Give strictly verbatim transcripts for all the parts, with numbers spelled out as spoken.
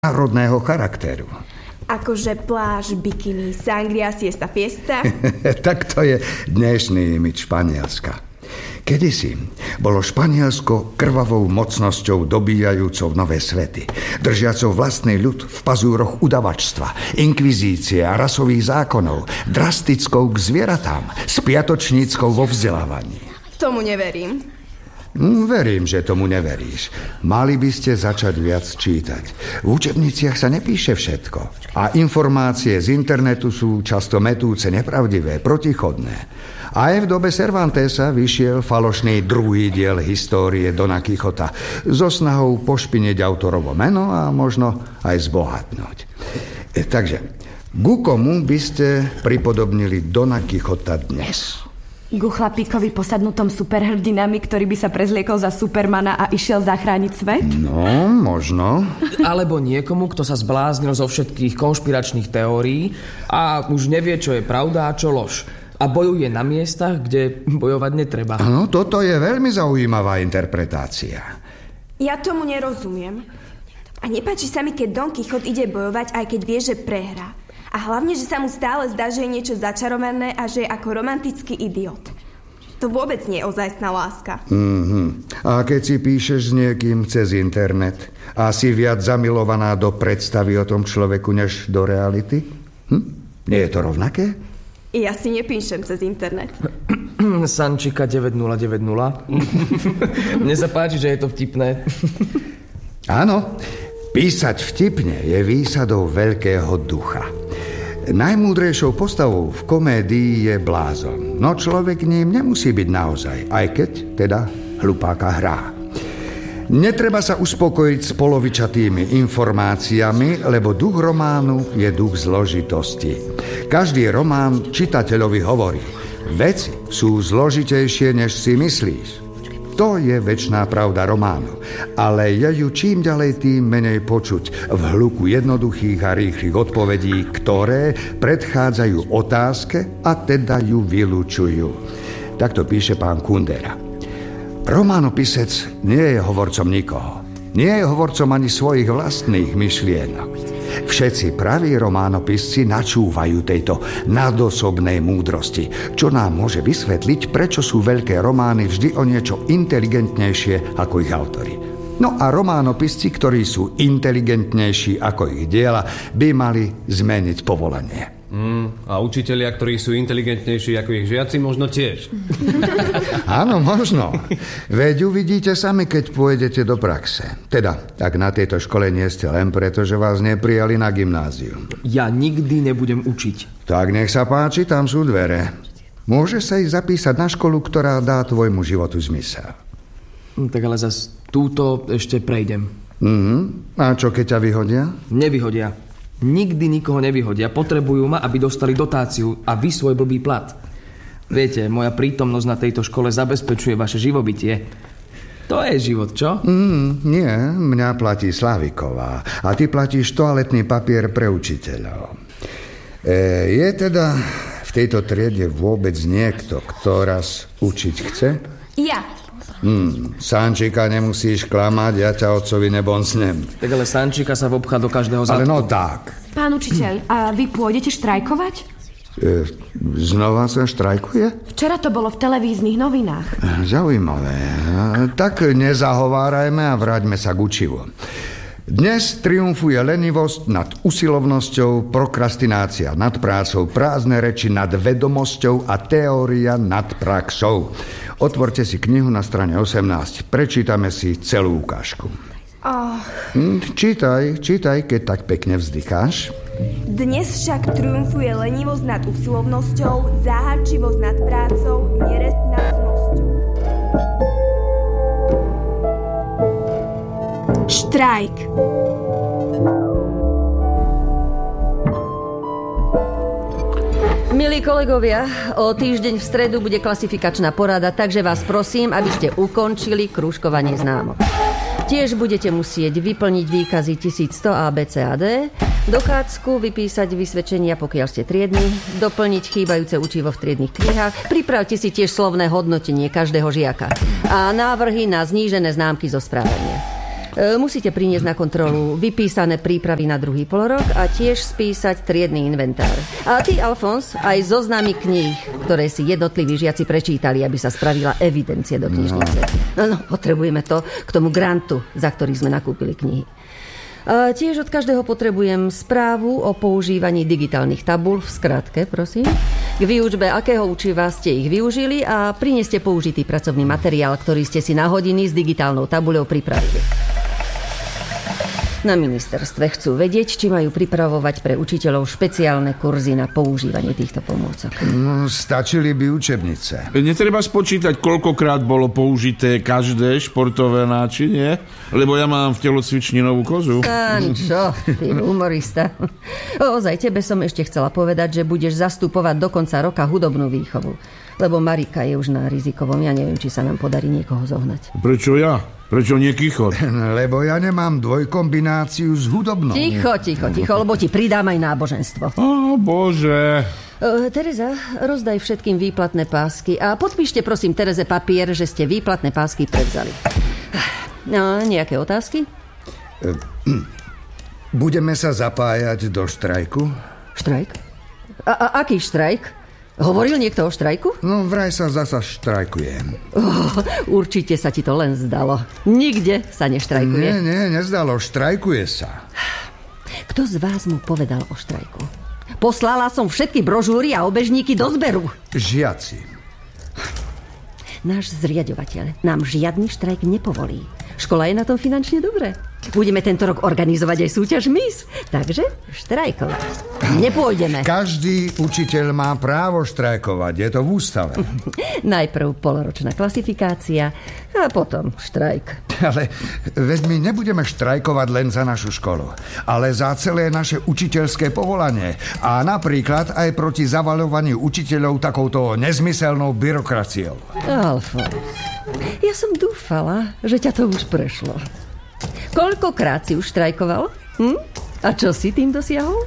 národného charakteru. Akože pláž, bikiny, sangria, siesta, fiesta? Tak to je dnešný imidž Španielska. Kedysi bolo Španielsko krvavou mocnosťou dobíjajúcou nové svety, držiacou vlastný ľud v pazúroch udavačstva, inkvizície a rasových zákonov, drastickou k zvieratám, spiatočníckou vo vzdelávaní. Tomu neverím. Verím, že tomu neveríš. Mali by ste začať viac čítať. V učebniciach sa nepíše všetko. A informácie z internetu sú často metúce, nepravdivé, protichodné. Aj v dobe Cervantesa vyšiel falošný druhý diel histórie Dona Quixota so snahou pošpiniť autorovo meno a možno aj zbohatnúť. E, takže, ku komu by ste pripodobnili Dona Quixota dnes? Ku chlapíkovi posadnutom superhrdinami, ktorý by sa prezliekol za Supermana a išiel zachrániť svet? No, možno. Alebo niekomu, kto sa zbláznil zo všetkých konšpiračných teórií a už nevie, čo je pravda a čo lož. A bojuje na miestach, kde bojovať netreba. Áno, toto je veľmi zaujímavá interpretácia. Ja tomu nerozumiem. A nepáči sa mi, keď Don Quixote ide bojovať, aj keď vie, že prehrá. A hlavne, že sa mu stále zdá, že je niečo začarované a že je ako romantický idiot. To vôbec nie je ozajstná láska. Mm-hmm. A keď si píšeš s niekým cez internet a si viac zamilovaná do predstavy o tom človeku, než do reality? Hm? Nie je to rovnaké? Ja si nepíšem cez internet. Sančika deväť nula deväť nula. Mne sa páči, že je to vtipné. Áno, písať vtipne je výsadou veľkého ducha. Najmúdrejšou postavou v komédii je blázon, no človek ním nemusí byť naozaj, aj keď teda hlupáka hrá. Netreba sa uspokojiť s polovičatými informáciami, lebo duch románu je duch zložitosti. Každý román čitateľovi hovorí: veci sú zložitejšie, než si myslíš. To je večná pravda románu, ale je ju čím ďalej tým menej počuť v hluku jednoduchých a rýchlych odpovedí, ktoré predchádzajú otázke a teda ju vylúčujú. Takto píše pán Kundera. Románopisec nie je hovorcom nikoho. Nie je hovorcom ani svojich vlastných myšlienok. Všetci praví románopisci načúvajú tejto nadosobnej múdrosti, čo nám môže vysvetliť, prečo sú veľké romány vždy o niečo inteligentnejšie ako ich autori. No a románopisci, ktorí sú inteligentnejší ako ich diela, by mali zmeniť povolanie. Mm, a učitelia, ktorí sú inteligentnejší ako ich žiaci, možno tiež. Áno, možno. Veď uvidíte sami, keď pôjdete do praxe. Teda, ak na tejto škole nie ste len preto, že vás neprijali na gymnázium. Ja nikdy nebudem učiť. Tak nech sa páči, tam sú dvere. Môžeš sa ich zapísať na školu, ktorá dá tvojmu životu zmysel. Tak ale zas túto ešte prejdem. Mhm. A čo keď ťa vyhodia? Nevyhodia. Nikdy nikoho nevyhodia. Potrebujú ma, aby dostali dotáciu a vy svoj blbý plat. Viete, moja prítomnosť na tejto škole zabezpečuje vaše živobytie. To je život, čo? Mm, nie, mňa platí Slaviková. A ty platíš toaletný papier pre učiteľov. E, je teda v tejto triede vôbec niekto, kto raz učiť chce? Ja. Hmm, Sančika, nemusíš klamať, ja ťa otcovi nebonsnem. Tak ale Sančika sa vobchá do každého zadku. Ale no tak. Pán učiteľ, a vy pôjdete štrajkovať? E, znova sa štrajkuje? Včera to bolo v televíznych novinách. Zaujímavé. Tak nezahovárajme a vráťme sa k učivu. Dnes triumfuje lenivosť nad usilovnosťou, prokrastinácia nad prácou, prázdne reči nad vedomosťou a teória nad praxou. Otvorte si knihu na strane osemnásť. Prečítame si celú ukážku. Oh. Čítaj, čítaj, keď tak pekne vzdycháš. Dnes však triumfuje lenivosť nad usilovnosťou, záhadčivosť nad prácou, nerest nad cnosťou. Štrajk. Milí kolegovia, o týždeň v stredu bude klasifikačná porada, takže vás prosím, aby ste ukončili krúžkovanie známok. Tiež budete musieť vyplniť výkazy tisícsto A, B, C a D, dochádzku, vypísať vysvedčenia, pokiaľ ste triedni, doplniť chýbajúce učivo v triednych knihách, pripravte si tiež slovné hodnotenie každého žiaka a návrhy na znížené známky zo správania. Musíte priniesť na kontrolu vypísané prípravy na druhý polorok a tiež spísať triedny inventár. A ty, Alfons, aj zoznamy kníh, ktoré si jednotliví žiaci prečítali, aby sa spravila evidencia do knižnice. No, no, potrebujeme to k tomu grantu, za ktorý sme nakúpili knihy. A tiež od každého potrebujem správu o používaní digitálnych tabúľ, v skratke, prosím. K výučbe akého učiva ste ich využili a prineste použitý pracovný materiál, ktorý ste si na hodiny s digitálnou tabuľou pripravili. Na ministerstve chcú vedieť, či majú pripravovať pre učiteľov špeciálne kurzy na používanie týchto pomôcok. No, stačili by učebnice. Netreba spočítať, koľkokrát bolo použité každé športové náčinie, lebo ja mám v telocvični novú kozu. Sančo, ty humorista. Ozaj, tebe som ešte chcela povedať, že budeš zastupovať do konca roka hudobnú výchovu. Lebo Marika je už na rizikovom. Ja neviem, či sa nám podarí niekoho zohnať. Prečo ja? Prečo nie Kichot? Lebo ja nemám dvojkombináciu s hudobnou. Ticho, ticho, ticho, lebo ti pridám aj náboženstvo. Ó, bože. Uh, Tereza, rozdaj všetkým výplatné pásky a podpíšte prosím Tereze papier, že ste výplatné pásky prevzali. No, nejaké otázky? Budeme sa zapájať do štrajku? Štrajk? A, a aký štrajk? Hovoril niekto o štrajku? No, vraj sa zasa štrajkuje. Oh, určite sa ti to len zdalo. Nikde sa neštrajkuje. Nie, nie, nezdalo. Štrajkuje sa. Kto z vás mu povedal o štrajku? Poslala som všetky brožúry a obežníky do zberu. Žiaci. Náš zriaďovateľ nám žiadny štrajk nepovolí. Škola je na tom finančne dobre. Budeme tento rok organizovať aj súťaž Miss. Takže štrajkovať nepôjdeme. Každý učiteľ má právo štrajkovať. Je to v ústave. Najprv poloročná klasifikácia a potom štrajk. Ale veď my nebudeme štrajkovať len za našu školu, ale za celé naše učiteľské povolanie. A napríklad aj proti zavaľovaniu učiteľov takouto nezmyselnou byrokraciou. Alfons, ja som dúfala, že ťa to už prešlo. Koľkokrát si už štrajkoval? Hm? A čo si tým dosiahol?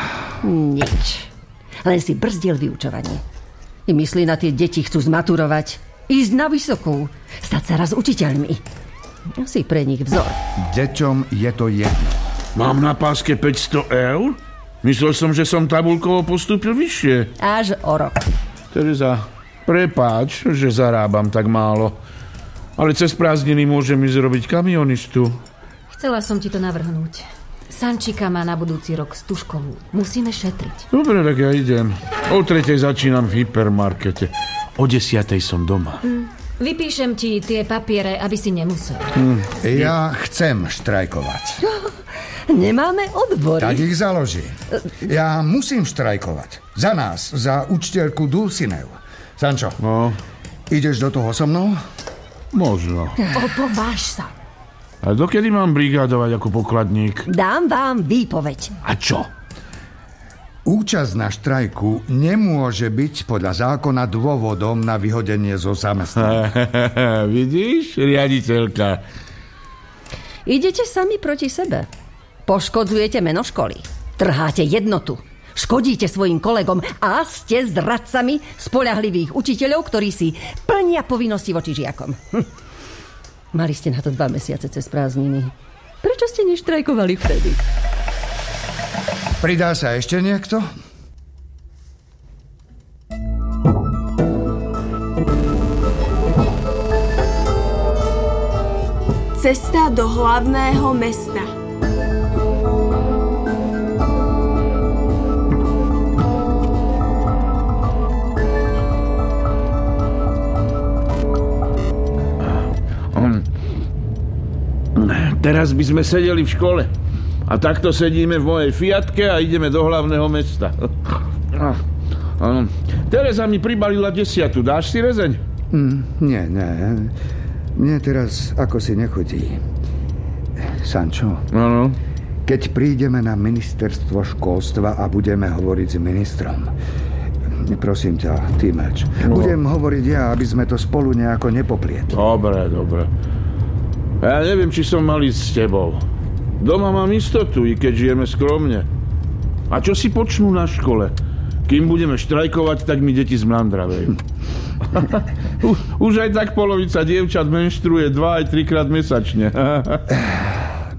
Nič. Len si brzdil vyučovanie. I myslí na tie deti, chcú zmaturovať, ísť na vysokú, stať sa raz učiteľmi. Si pre nich vzor. Deťom je to jedno. Mám na páske päťsto eur? Myslel som, že som tabuľkovo postúpil vyššie. Až o rok. Tereza, prepáč, že zarábam tak málo. Ale cez prázdniny môžem ísť robiť kamionistu. Chcela som ti to navrhnúť. Sančika má na budúci rok Stužkovú. Musíme šetriť. Dobre, tak ja idem. O tretej začínam v hypermarkete. O desiatej som doma. Hm. Vypíšem ti tie papiere, aby si nemusel. Hm. Ja chcem štrajkovať. Nemáme odbory. Tak ich založí. Ja musím štrajkovať. Za nás, za učiteľku Dulcinev. Sančo, no. Ideš do toho so mnou? Možno. Opováž sa. A dokedy mám brigádovať ako pokladník? Dám vám výpoveď. A čo? Účasť na štrajku nemôže byť podľa zákona dôvodom na vyhodenie zo zamestnania. Vidíš, riaditeľka? Idete sami proti sebe. Poškodzujete meno školy. Trháte jednotu. Škodíte svojim kolegom a ste zradcami spoľahlivých učiteľov, ktorí si plnia povinnosti voči žiakom. Hm. Mali ste na to dva mesiace cez prázdniny. Prečo ste neštrajkovali vtedy? Pridá sa ešte niekto? Cesta do hlavného mesta. Teraz by sme sedeli v škole. A takto sedíme v mojej Fiatke a ideme do hlavného mesta. Tereza mi pribalila desiatu. Dáš si rezeň? Mm, nie, nie. Mne teraz ako si nechodí. Sančo, Áno. keď prídeme na ministerstvo školstva a budeme hovoriť s ministrom, prosím ťa, ty meč. No. Budem hovoriť ja, aby sme to spolu nejako nepoplietli. Dobre, dobre. Ja neviem, či som mal ísť s tebou. Doma mám istotu, i keď žijeme skromne. A čo si počnú na škole? Kým budeme štrajkovať, tak mi deti zmlandravejú. Už aj tak polovica dievčat menštruuje dva aj trikrát mesačne.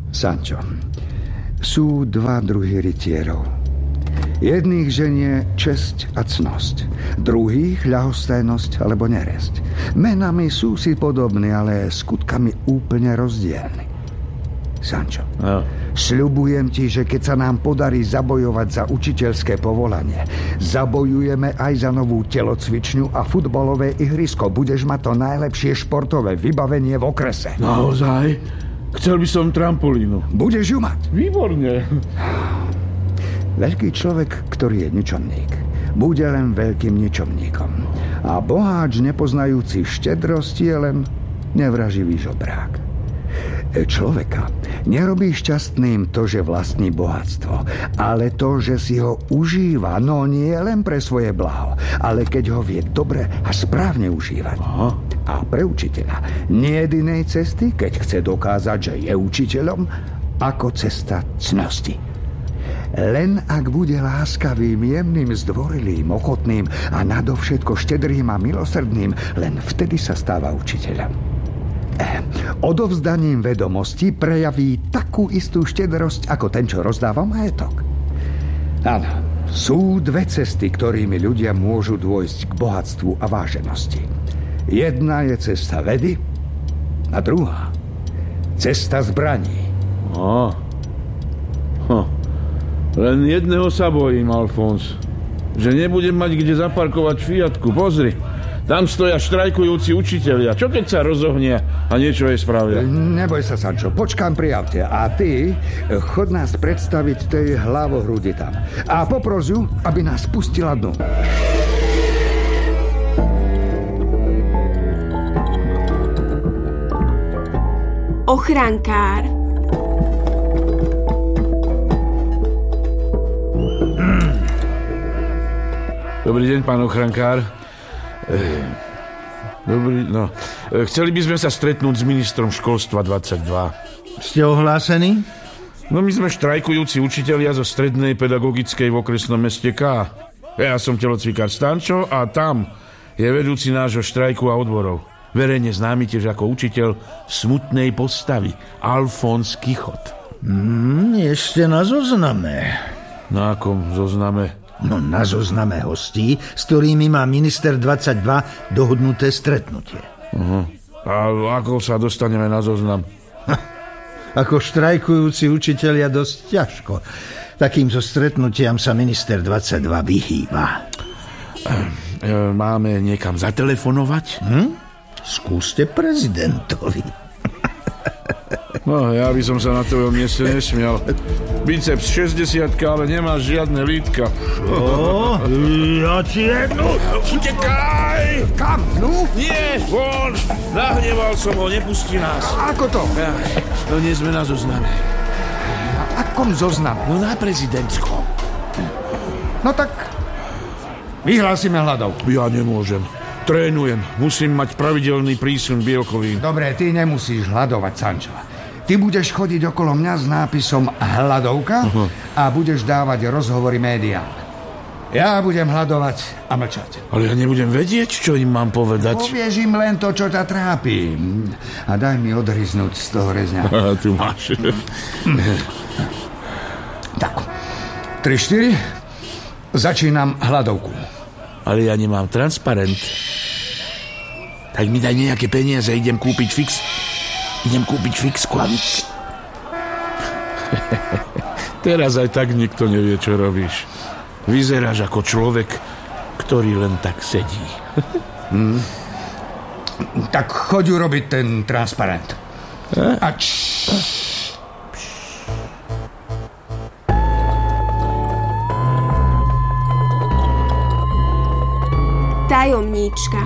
Sančo, sú dva druhy rytierov. Jedných ženie česť a cnosť, druhých ľahostajnosť alebo neresť. Menami sú si podobní, ale skutkami úplne rozdielni. Sančo, no. Sľubujem ti, že keď sa nám podarí zabojovať za učiteľské povolanie, zabojujeme aj za novú telocvičňu a futbalové ihrisko. Budeš mať to najlepšie športové vybavenie v okrese. Naozaj? Chcel by som trampolínu. Budeš ju mať. Výborne. Veľký človek, ktorý je ničomník, bude len veľkým ničomníkom. A boháč nepoznajúci štedrosti je len nevraživý žobrák. Človeka nerobí šťastným to, že vlastní bohatstvo, ale to, že si ho užíva, no nie len pre svoje blaho, ale keď ho vie dobre a správne užívať. Aha. A pre učiteľa nie je inej cesty, keď chce dokázať, že je učiteľom, ako cesta cnosti. Len ak bude láskavým, jemným, zdvorilým, ochotným a nadovšetko štedrým a milosrdným, len vtedy sa stáva učiteľom. Odovzdaním vedomostí prejaví takú istú štedrosť ako ten, čo rozdáva majetok. Áno, sú dve cesty, ktorými ľudia môžu dôjsť k bohatstvu a váženosti. Jedna je cesta vedy a druhá cesta zbraní. Á. Hm. Len jedného sa bojím, Alfons. Že nebudem mať kde zaparkovať Fiatku. Pozri. Tam stoja štrajkujúci učitelia. Čo keď sa rozohnia a niečo jej spravia? Neboj sa, Sančo, počkám pri aute. A ty chod nás predstaviť tej hlavohrudi tam. A popros ju, aby nás pustila dnu. Ochrankár. Dobrý deň, pán ochrankár. Dobrý, no. Chceli by sme sa stretnúť s ministrom školstva dvadsaťdva. Ste ohlásení? No my sme štrajkujúci učitelia zo strednej pedagogickej v okresnom meste K. Ja som telocvikár Stančo a tam je vedúci nášho štrajku a odborov. Verejne známy tiež ako učiteľ smutnej postavy Alfons Kichot. Mm, ešte na zozname. Na akom zozname? No na zozname hostí, s ktorými má minister dvadsaťdva dohodnuté stretnutie. Uh-huh. A ako sa dostaneme na zoznam? Ha, ako štrajkujúci učitelia dosť ťažko. Takýmto stretnutiam sa minister dvadsaťdva vyhýba. Máme niekam zatelefonovať? Hm? Skúste prezidentovi. No, ja by som sa na tvojom mieste nesmial. Biceps šesťdesiatka, ale nemá žiadne lítka. Čo? Ja ti jednu... Utekaj! Kam? No? Nie, von! Nahneval som ho, nepustí nás. Ako to? Ja, no nie sme na zozname. Na akom zozname? No na prezidentskom. No tak vyhlásime hladov. Ja nemôžem. Trénujem. Musím mať pravidelný prísun bielkovín. Dobre, ty nemusíš hľadovať, Sančo. Ty budeš chodiť okolo mňa s nápisom hladovka uh-huh. a budeš dávať rozhovory médiám. Ja budem hladovať a mlčať. Ale ja nebudem vedieť, čo im mám povedať. Povieš im len to, čo ťa trápi. A daj mi odhryznúť z toho rezňa. Tu máš. Tak, tri štyri. Začínam hladovku. Ale ja nemám transparent. Tak mi daj nejaké peniaze, idem kúpiť fix. Idem kúpiť fixku a... Teraz aj tak nikto nevie, čo robíš. Vyzeráš ako človek, ktorý len tak sedí. hmm. Tak choď urobiť ten transparent. A č... Tajomníčka.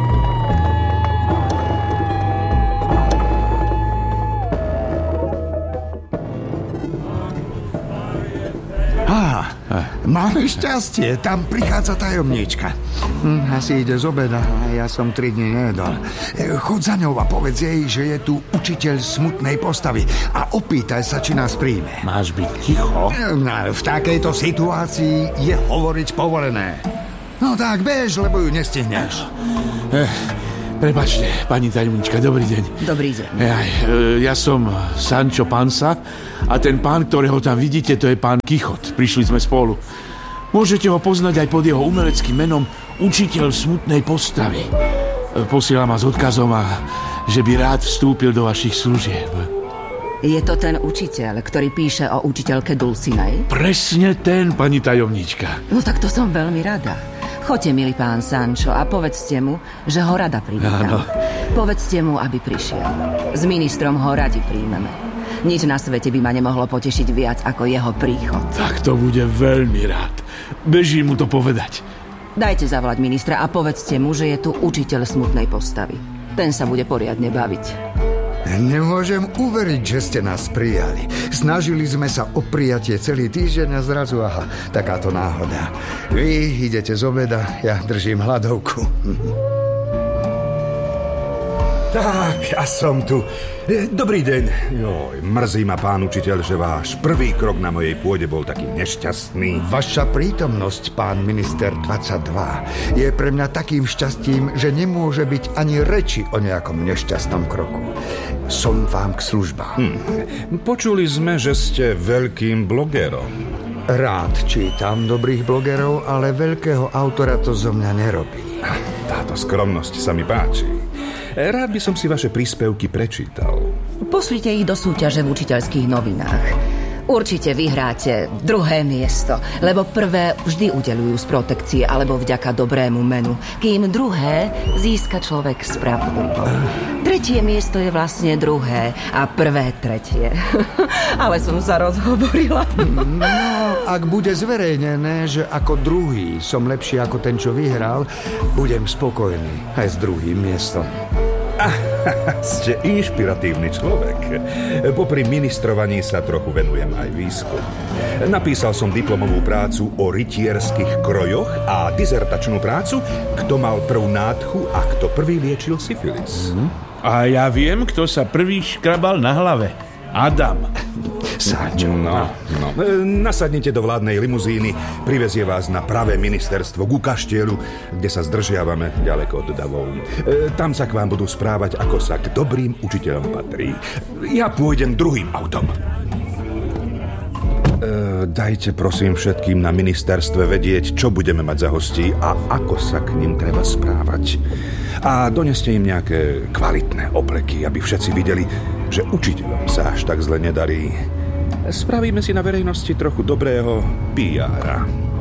Á, máme šťastie, tam prichádza tajomníčka. Hm, asi ide z obeda a ja som tri dni nejedol. Choď za ňou a povedz jej, že je tu učiteľ smutnej postavy a opýtaj sa, či nás príjme. Máš byť ticho? V takejto situácii je hovoriť povolené. No tak, bež, lebo ju nestihneš. Eh, Prepačte, pani tajomnička, dobrý deň. Dobrý deň. Ja, ja som Sancho Panza a ten pán, ktorého tam vidíte, to je pán Kichot. Prišli sme spolu. Môžete ho poznať aj pod jeho umeleckým menom Učiteľ smutnej postavy. Posielam ma s odkazom, a že by rád vstúpil do vašich služieb. Je to ten učiteľ, ktorý píše o učiteľke Dulcinej? Presne ten, pani tajomnička. No tak to som veľmi rada. Choďte, milý pán Sancho, a povedzte mu, že ho rada privítam. Áno. Povedzte mu, aby prišiel. S ministrom ho radi príjmeme. Nič na svete by ma nemohlo potešiť viac ako jeho príchod. Tak to bude veľmi rád. Bežím mu to povedať. Dajte zavolať ministra a povedzte mu, že je tu učiteľ smutnej postavy. Ten sa bude poriadne baviť. Nemôžem uveriť, že ste nás prijali. Snažili sme sa o prijatie celý týždeň a zrazu, aha, takáto náhoda. Vy idete z obeda, ja držím hladovku. Tak, ja som tu. Dobrý deň. Joj, mrzí ma, pán učiteľ, že váš prvý krok na mojej pôde bol taký nešťastný. Vaša prítomnosť, pán minister dvadsaťdva, je pre mňa takým šťastím, že nemôže byť ani reči o nejakom nešťastnom kroku. Som vám k službám. Hm. Počuli sme, že ste veľkým blogerom. Rád čítam dobrých blogerov, ale veľkého autora to zo mňa nerobí. Táto skromnosť sa mi páči. Rád by som si vaše príspevky prečítal. Pošlite ich do súťaže v učiteľských novinách. Určite vyhráte druhé miesto, lebo prvé vždy udeľujú z protekcie alebo vďaka dobrému menu, kým druhé získa človek spravodlivo. Tretie miesto je vlastne druhé a prvé tretie. Ale som sa rozhovorila. No, ak bude zverejnené, že ako druhý som lepší ako ten, čo vyhral, budem spokojný aj s druhým miestom. Ah, ste inšpiratívny človek. Popri ministrovaní sa trochu venujem aj výskum. Napísal som diplomovú prácu o rytierských krojoch a dizertačnú prácu, kto mal prvú nádchu a kto prvý liečil syfilis. Mm. A ja viem, kto sa prvý škrabal na hlave. Adam. Sancho. No, no. Nasadnite do vládnej limuzíny, privezie vás na pravé ministerstvo ku kaštieľu, kde sa zdržiavame ďaleko od davov. E, tam sa k vám budú správať, ako sa k dobrým učiteľom patrí. Ja pôjdem druhým autom. E, dajte prosím všetkým na ministerstve vedieť, čo budeme mať za hostí a ako sa k ním treba správať. A doneste im nejaké kvalitné obleky, aby všetci videli, že učiteľom sa až tak zle nedarí. Spravíme si na verejnosti trochu dobrého pé éra.